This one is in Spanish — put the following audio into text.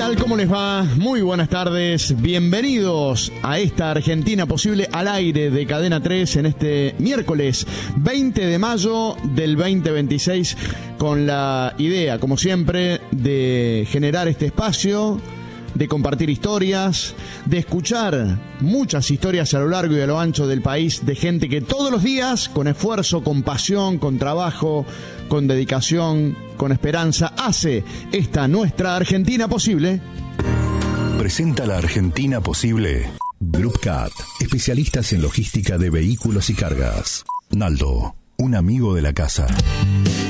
tal? ¿Cómo les va? Muy buenas tardes. Bienvenidos a esta Argentina Posible al aire de Cadena 3 en este miércoles 20 de mayo del 2026 con la idea, como siempre, de generar este espacio, de compartir historias, de escuchar muchas historias a lo largo y a lo ancho del país de gente que todos los días, con esfuerzo, con pasión, con trabajo, con dedicación, con esperanza, hace esta nuestra Argentina posible. Presenta la Argentina Posible Group Cat, especialistas en logística de vehículos y cargas. Naldo, un amigo de la casa.